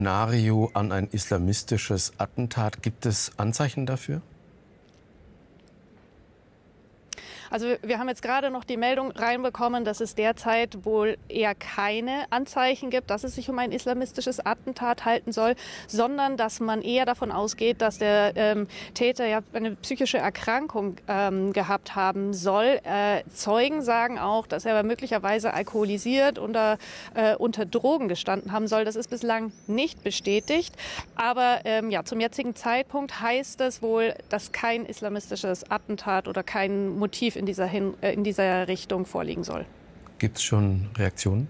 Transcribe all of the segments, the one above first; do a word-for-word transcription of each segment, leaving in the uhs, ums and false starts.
Szenario an ein islamistisches Attentat. Gibt es Anzeichen dafür? Also wir haben jetzt gerade noch die Meldung reinbekommen, dass es derzeit wohl eher keine Anzeichen gibt, dass es sich um ein islamistisches Attentat halten soll, sondern dass man eher davon ausgeht, dass der ähm, Täter ja eine psychische Erkrankung ähm, gehabt haben soll. Äh, Zeugen sagen auch, dass er möglicherweise alkoholisiert oder äh, unter Drogen gestanden haben soll. Das ist bislang nicht bestätigt. Aber ähm, ja, zum jetzigen Zeitpunkt heißt es wohl, dass kein islamistisches Attentat oder kein Motiv in dieser, Hin äh, in dieser Richtung vorliegen soll. Gibt es schon Reaktionen?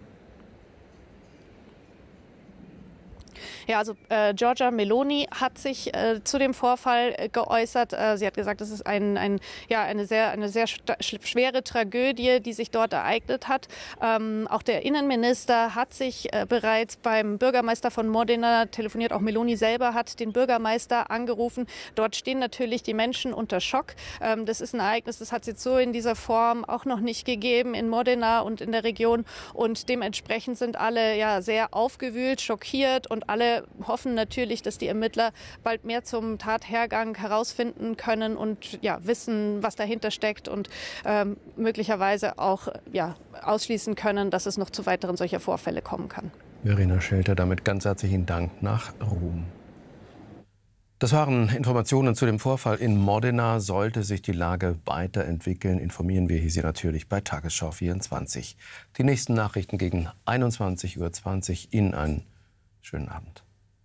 Ja, also äh, Giorgia Meloni hat sich äh, zu dem Vorfall äh, geäußert. Äh, sie hat gesagt, es ist ein, ein, ja, eine sehr, eine sehr schwere Tragödie, die sich dort ereignet hat. Ähm, auch der Innenminister hat sich äh, bereits beim Bürgermeister von Modena telefoniert. Auch Meloni selber hat den Bürgermeister angerufen. Dort stehen natürlich die Menschen unter Schock. Ähm, das ist ein Ereignis, das hat es jetzt so in dieser Form auch noch nicht gegeben in Modena und in der Region. Und dementsprechend sind alle ja sehr aufgewühlt, schockiert und alle hoffen natürlich, dass die Ermittler bald mehr zum Tathergang herausfinden können und ja, wissen, was dahinter steckt und ähm, möglicherweise auch ja, ausschließen können, dass es noch zu weiteren solcher Vorfälle kommen kann. Verena Schelter, damit ganz herzlichen Dank nach Rom. Das waren Informationen zu dem Vorfall in Modena. Sollte sich die Lage weiterentwickeln, informieren wir hier Sie natürlich bei Tagesschau vierundzwanzig. Die nächsten Nachrichten gegen einundzwanzig Uhr zwanzig. Ihnen einen schönen Abend.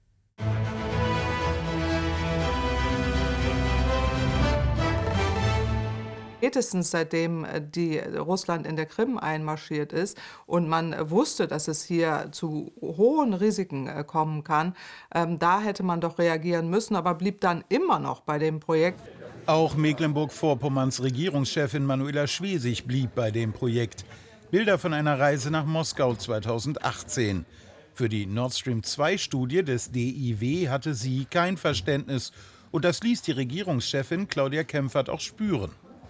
Spätestens seitdem die Russland in der Krim einmarschiert ist und man wusste, dass es hier zu hohen Risiken kommen kann, ähm, da hätte man doch reagieren müssen, aber blieb dann immer noch bei dem Projekt. Auch Mecklenburg-Vorpommerns Regierungschefin Manuela Schwesig blieb bei dem Projekt. Bilder von einer Reise nach Moskau zweitausendachtzehn. Für die Nord Stream zwei Studie des D I W hatte sie kein Verständnis. Und das ließ die Regierungschefin Claudia Kempfert auch spüren.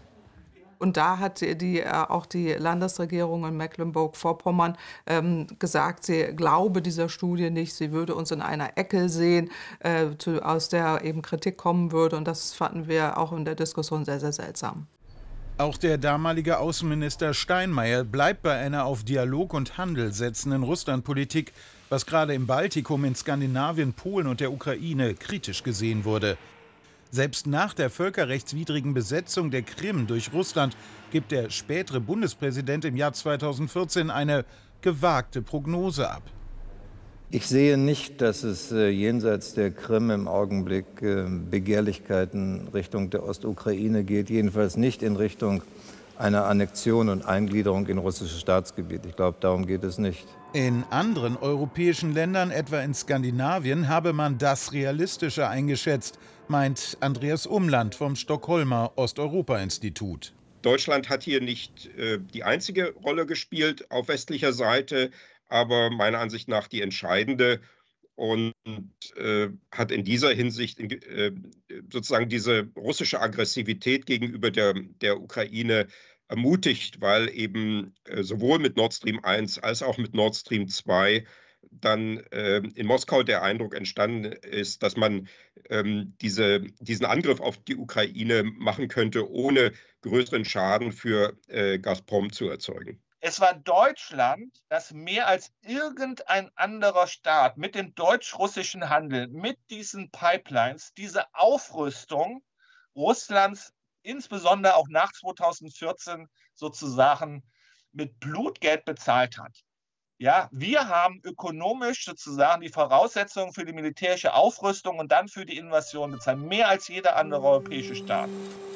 Und da hat die, äh, auch die Landesregierung in Mecklenburg-Vorpommern ähm, gesagt, sie glaube dieser Studie nicht, sie würde uns in einer Ecke sehen, äh, zu, aus der eben Kritik kommen würde. Und das fanden wir auch in der Diskussion sehr, sehr seltsam. Auch der damalige Außenminister Steinmeier bleibt bei einer auf Dialog und Handel setzenden Russlandpolitik, was gerade im Baltikum, in Skandinavien, Polen und der Ukraine kritisch gesehen wurde. Selbst nach der völkerrechtswidrigen Besetzung der Krim durch Russland gibt der spätere Bundespräsident im Jahr zweitausendvierzehn eine gewagte Prognose ab. Ich sehe nicht, dass es äh, jenseits der Krim im Augenblick äh, Begehrlichkeiten Richtung der Ostukraine geht, jedenfalls nicht in Richtung einer Annexion und Eingliederung in russisches Staatsgebiet. Ich glaube, darum geht es nicht. In anderen europäischen Ländern, etwa in Skandinavien, habe man das realistischer eingeschätzt, meint Andreas Umland vom Stockholmer Osteuropa-Institut. Deutschland hat hier nicht äh, die einzige Rolle gespielt auf westlicher Seite, aber meiner Ansicht nach die entscheidende und äh, hat in dieser Hinsicht äh, sozusagen diese russische Aggressivität gegenüber der, der Ukraine ermutigt, weil eben äh, sowohl mit Nord Stream eins als auch mit Nord Stream zwei dann äh, in Moskau der Eindruck entstanden ist, dass man ähm, diese, diesen Angriff auf die Ukraine machen könnte, ohne größeren Schaden für äh, Gazprom zu erzeugen. Es war Deutschland, das mehr als irgendein anderer Staat mit dem deutsch-russischen Handel, mit diesen Pipelines, diese Aufrüstung Russlands, insbesondere auch nach zweitausendvierzehn, sozusagen mit Blutgeld bezahlt hat. Ja, wir haben ökonomisch sozusagen die Voraussetzungen für die militärische Aufrüstung und dann für die Invasion bezahlt, mehr als jeder andere europäische Staat.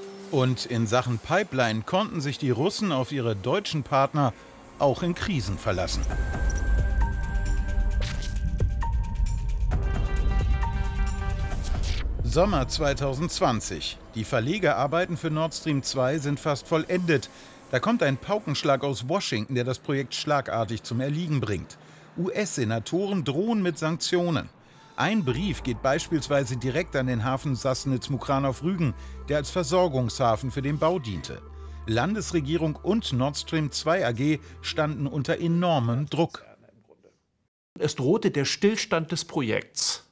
Und in Sachen Pipeline konnten sich die Russen auf ihre deutschen Partner auch in Krisen verlassen. Sommer zweitausendzwanzig. Die Verlegerarbeiten für Nord Stream zwei sind fast vollendet. Da kommt ein Paukenschlag aus Washington, der das Projekt schlagartig zum Erliegen bringt. U S-Senatoren drohen mit Sanktionen. Ein Brief geht beispielsweise direkt an den Hafen Sassnitz-Mukranow-Rügen, der als Versorgungshafen für den Bau diente. Landesregierung und Nord Stream zwei A G standen unter enormem Druck. Es drohte der Stillstand des Projekts.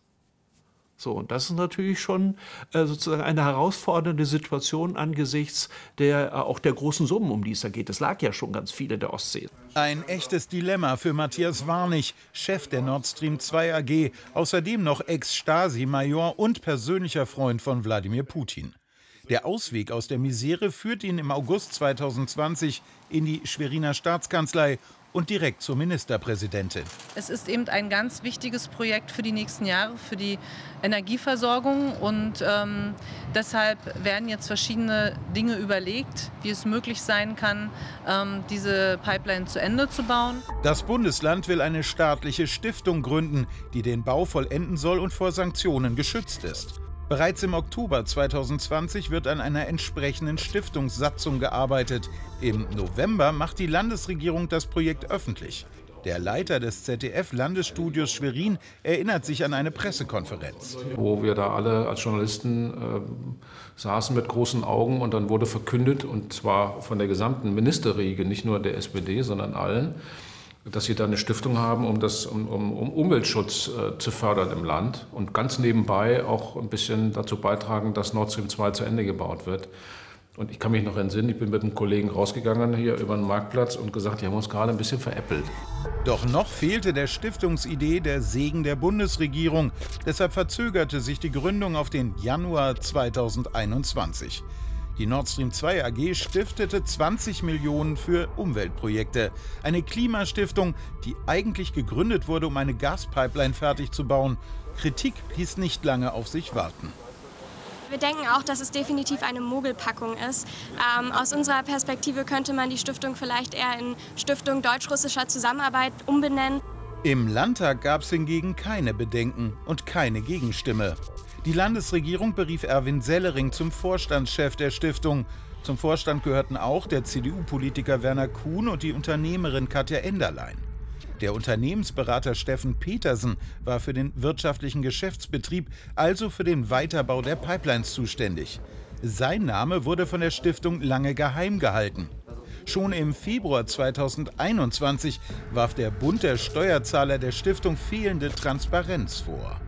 So, und das ist natürlich schon äh, sozusagen eine herausfordernde Situation angesichts der, äh, auch der großen Summen, um die es da geht. Es lag ja schon ganz viel in der Ostsee. Ein echtes Dilemma für Matthias Warnig, Chef der Nord Stream zwei A G, außerdem noch Ex-Stasi-Major und persönlicher Freund von Wladimir Putin. Der Ausweg aus der Misere führt ihn im August zweitausendzwanzig in die Schweriner Staatskanzlei und direkt zur Ministerpräsidentin. Es ist eben ein ganz wichtiges Projekt für die nächsten Jahre, für die Energieversorgung. Und ähm, deshalb werden jetzt verschiedene Dinge überlegt, wie es möglich sein kann, ähm, diese Pipeline zu Ende zu bauen. Das Bundesland will eine staatliche Stiftung gründen, die den Bau vollenden soll und vor Sanktionen geschützt ist. Bereits im Oktober zweitausendzwanzig wird an einer entsprechenden Stiftungssatzung gearbeitet. Im November macht die Landesregierung das Projekt öffentlich. Der Leiter des Z D F-Landesstudios Schwerin erinnert sich an eine Pressekonferenz. Wo wir da alle als Journalisten äh, saßen mit großen Augen und dann wurde verkündet, und zwar von der gesamten Ministerriege, nicht nur der S P D, sondern allen, dass sie da eine Stiftung haben, um, das, um, um, um Umweltschutz äh, zu fördern im Land und ganz nebenbei auch ein bisschen dazu beitragen, dass Nord Stream zwei zu Ende gebaut wird. Und ich kann mich noch entsinnen, ich bin mit einem Kollegen rausgegangen hier über den Marktplatz und gesagt, die haben uns gerade ein bisschen veräppelt. Doch noch fehlte der Stiftungsidee der Segen der Bundesregierung. Deshalb verzögerte sich die Gründung auf den Januar zweitausendeinundzwanzig. Die Nord Stream zwei A G stiftete zwanzig Millionen für Umweltprojekte. Eine Klimastiftung, die eigentlich gegründet wurde, um eine Gaspipeline fertig zu bauen. Kritik ließ nicht lange auf sich warten. Wir denken auch, dass es definitiv eine Mogelpackung ist. Ähm, aus unserer Perspektive könnte man die Stiftung vielleicht eher in Stiftung deutsch-russischer Zusammenarbeit umbenennen. Im Landtag gab es hingegen keine Bedenken und keine Gegenstimme. Die Landesregierung berief Erwin Sellering zum Vorstandschef der Stiftung. Zum Vorstand gehörten auch der C D U-Politiker Werner Kuhn und die Unternehmerin Katja Enderlein. Der Unternehmensberater Steffen Petersen war für den wirtschaftlichen Geschäftsbetrieb, also für den Weiterbau der Pipelines zuständig. Sein Name wurde von der Stiftung lange geheim gehalten. Schon im Februar zweitausendeinundzwanzig warf der Bund der Steuerzahler der Stiftung fehlende Transparenz vor.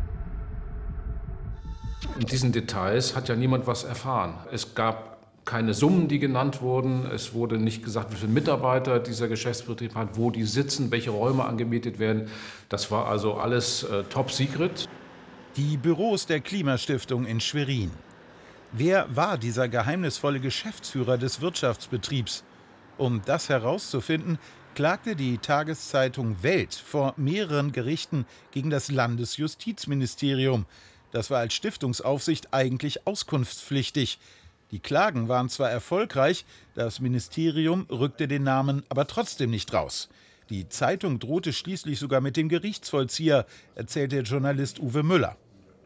In diesen Details hat ja niemand was erfahren. Es gab keine Summen, die genannt wurden. Es wurde nicht gesagt, wie viele Mitarbeiter dieser Geschäftsbetrieb hat, wo die sitzen, welche Räume angemietet werden. Das war also alles äh, top secret. Die Büros der Klimastiftung in Schwerin. Wer war dieser geheimnisvolle Geschäftsführer des Wirtschaftsbetriebs? Um das herauszufinden, klagte die Tageszeitung Welt vor mehreren Gerichten gegen das Landesjustizministerium. Das war als Stiftungsaufsicht eigentlich auskunftspflichtig. Die Klagen waren zwar erfolgreich, das Ministerium rückte den Namen aber trotzdem nicht raus. Die Zeitung drohte schließlich sogar mit dem Gerichtsvollzieher, erzählt der Journalist Uwe Müller.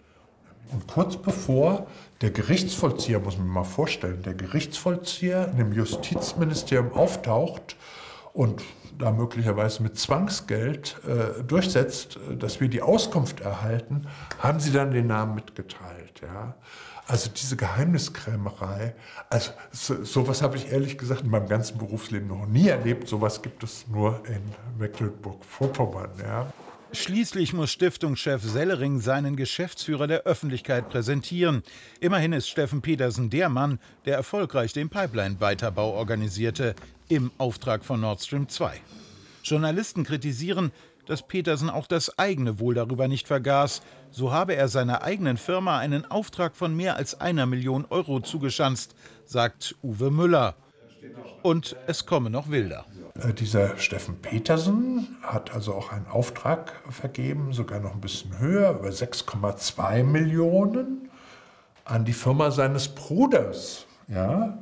Und kurz bevor der Gerichtsvollzieher, muss man mal vorstellen, der Gerichtsvollzieher in dem Justizministerium auftaucht und da möglicherweise mit Zwangsgeld äh, durchsetzt, dass wir die Auskunft erhalten, haben sie dann den Namen mitgeteilt. Ja? Also diese Geheimniskrämerei, also so, sowas habe ich ehrlich gesagt in meinem ganzen Berufsleben noch nie erlebt. Sowas gibt es nur in Mecklenburg-Vorpommern. Ja? Schließlich muss Stiftungschef Sellering seinen Geschäftsführer der Öffentlichkeit präsentieren. Immerhin ist Steffen Petersen der Mann, der erfolgreich den Pipeline-Weiterbau organisierte, im Auftrag von Nord Stream zwei. Journalisten kritisieren, dass Petersen auch das eigene Wohl darüber nicht vergaß. So habe er seiner eigenen Firma einen Auftrag von mehr als einer Million Euro zugeschanzt, sagt Uwe Müller. Und es komme noch wilder. Dieser Steffen Petersen hat also auch einen Auftrag vergeben, sogar noch ein bisschen höher, über sechs Komma zwei Millionen an die Firma seines Bruders. Ja?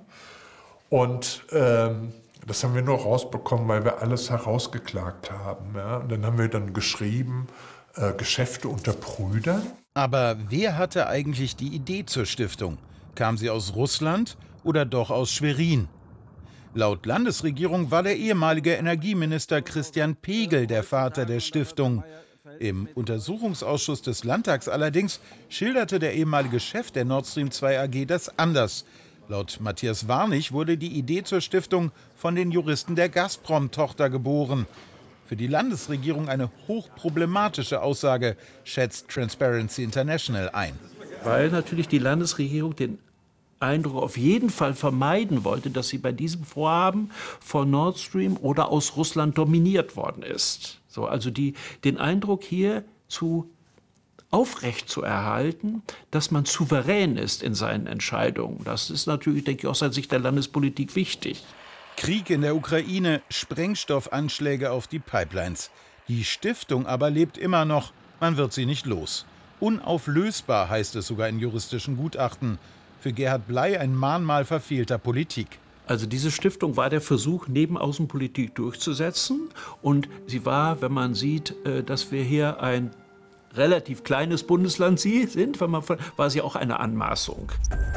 Und ähm, das haben wir nur rausbekommen, weil wir alles herausgeklagt haben. Ja? Und dann haben wir dann geschrieben, äh, Geschäfte unter Brüdern. Aber wer hatte eigentlich die Idee zur Stiftung? Kam sie aus Russland oder doch aus Schwerin? Laut Landesregierung war der ehemalige Energieminister Christian Pegel der Vater der Stiftung. Im Untersuchungsausschuss des Landtags allerdings schilderte der ehemalige Chef der Nord Stream zwei A G das anders. Laut Matthias Warnig wurde die Idee zur Stiftung von den Juristen der Gazprom-Tochter geboren. Für die Landesregierung eine hochproblematische Aussage, schätzt Transparency International ein. Weil natürlich die Landesregierung den Eindruck auf jeden Fall vermeiden wollte, dass sie bei diesem Vorhaben von Nord Stream oder aus Russland dominiert worden ist. So, also die, den Eindruck hier zu aufrecht zu erhalten, dass man souverän ist in seinen Entscheidungen. Das ist natürlich, denke ich, aus der Sicht der Landespolitik wichtig. Krieg in der Ukraine, Sprengstoffanschläge auf die Pipelines. Die Stiftung aber lebt immer noch, man wird sie nicht los. Unauflösbar heißt es sogar in juristischen Gutachten. Für Gerhard Bley ein Mahnmal verfehlter Politik. Also diese Stiftung war der Versuch, neben Außenpolitik durchzusetzen. Und sie war, wenn man sieht, dass wir hier ein relativ kleines Bundesland sind, war sie auch eine Anmaßung.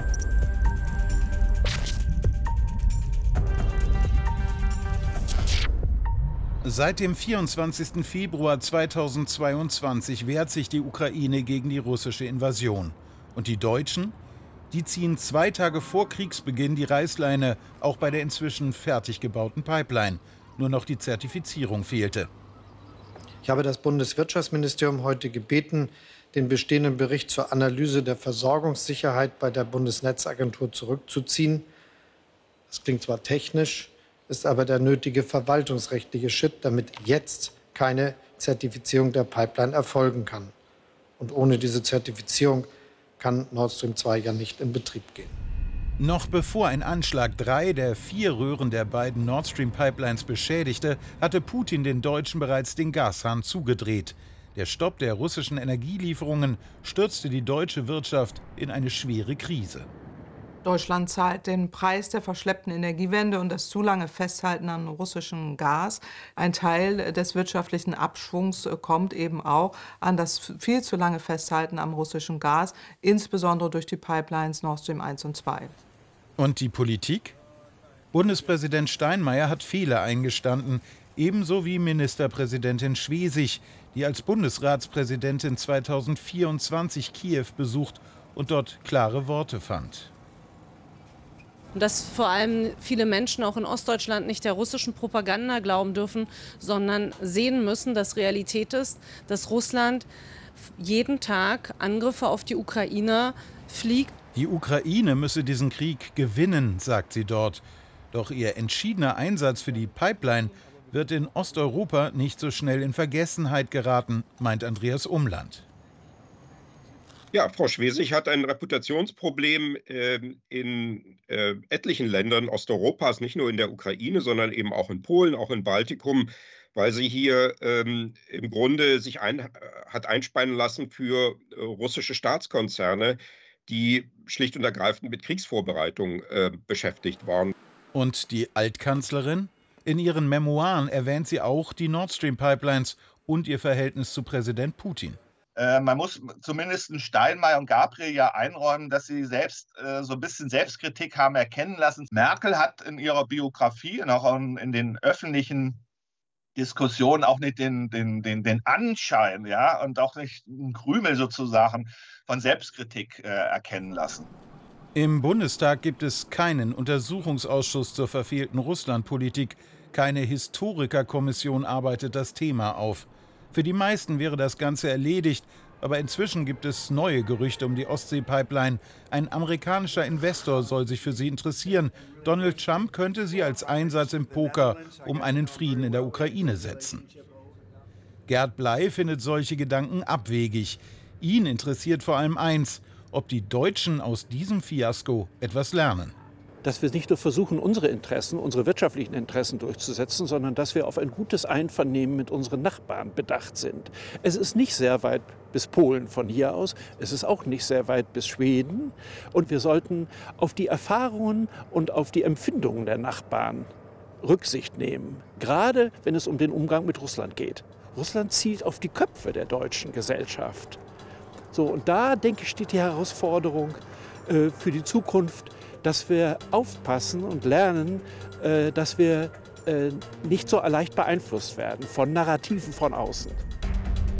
Seit dem vierundzwanzigsten Februar zweitausendzweiundzwanzig wehrt sich die Ukraine gegen die russische Invasion. Und die Deutschen? Die ziehen zwei Tage vor Kriegsbeginn die Reißleine, auch bei der inzwischen fertig gebauten Pipeline. Nur noch die Zertifizierung fehlte. Ich habe das Bundeswirtschaftsministerium heute gebeten, den bestehenden Bericht zur Analyse der Versorgungssicherheit bei der Bundesnetzagentur zurückzuziehen. Das klingt zwar technisch, ist aber der nötige verwaltungsrechtliche Schritt, damit jetzt keine Zertifizierung der Pipeline erfolgen kann. Und ohne diese Zertifizierung kann Nord Stream zwei ja nicht in Betrieb gehen. Noch bevor ein Anschlag drei der vier Röhren der beiden Nord Stream Pipelines beschädigte, hatte Putin den Deutschen bereits den Gashahn zugedreht. Der Stopp der russischen Energielieferungen stürzte die deutsche Wirtschaft in eine schwere Krise. Deutschland zahlt den Preis der verschleppten Energiewende und das zu lange Festhalten an russischem Gas. Ein Teil des wirtschaftlichen Abschwungs kommt eben auch an das viel zu lange Festhalten am russischen Gas, insbesondere durch die Pipelines Nord Stream eins und zwei. Und die Politik? Bundespräsident Steinmeier hat Fehler eingestanden, ebenso wie Ministerpräsidentin Schwesig, die als Bundesratspräsidentin zweitausendvierundzwanzig Kiew besucht und dort klare Worte fand. Und dass vor allem viele Menschen auch in Ostdeutschland nicht der russischen Propaganda glauben dürfen, sondern sehen müssen, dass Realität ist, dass Russland jeden Tag Angriffe auf die Ukraine fliegt. Die Ukraine müsse diesen Krieg gewinnen, sagt sie dort. Doch ihr entschiedener Einsatz für die Pipeline wird in Osteuropa nicht so schnell in Vergessenheit geraten, meint Andreas Umland. Ja, Frau Schwesig hat ein Reputationsproblem äh, in äh, etlichen Ländern Osteuropas, nicht nur in der Ukraine, sondern eben auch in Polen, auch im Baltikum, weil sie hier ähm, im Grunde sich ein, hat einspannen lassen für äh, russische Staatskonzerne, die schlicht und ergreifend mit Kriegsvorbereitung äh, beschäftigt waren. Und die Altkanzlerin? In ihren Memoiren erwähnt sie auch die Nord Stream Pipelines und ihr Verhältnis zu Präsident Putin. Äh, man muss zumindest Steinmeier und Gabriel ja einräumen, dass sie selbst äh, so ein bisschen Selbstkritik haben erkennen lassen. Merkel hat in ihrer Biografie und auch in, in den öffentlichen Diskussionen auch nicht den, den, den, den Anschein, ja, und auch nicht einen Krümel sozusagen von Selbstkritik äh, erkennen lassen. Im Bundestag gibt es keinen Untersuchungsausschuss zur verfehlten Russlandpolitik. Keine Historikerkommission arbeitet das Thema auf. Für die meisten wäre das Ganze erledigt, aber inzwischen gibt es neue Gerüchte um die Ostsee-Pipeline. Ein amerikanischer Investor soll sich für sie interessieren. Donald Trump könnte sie als Einsatz im Poker um einen Frieden in der Ukraine setzen. Gerd Bley findet solche Gedanken abwegig. Ihn interessiert vor allem eins, ob die Deutschen aus diesem Fiasko etwas lernen. Dass wir nicht nur versuchen, unsere Interessen, unsere wirtschaftlichen Interessen durchzusetzen, sondern dass wir auf ein gutes Einvernehmen mit unseren Nachbarn bedacht sind. Es ist nicht sehr weit bis Polen von hier aus, es ist auch nicht sehr weit bis Schweden. Und wir sollten auf die Erfahrungen und auf die Empfindungen der Nachbarn Rücksicht nehmen, gerade wenn es um den Umgang mit Russland geht. Russland zielt auf die Köpfe der deutschen Gesellschaft. So, und da, denke ich, steht die Herausforderung äh, für die Zukunft, dass wir aufpassen und lernen, äh, dass wir äh, nicht so leicht beeinflusst werden von Narrativen von außen.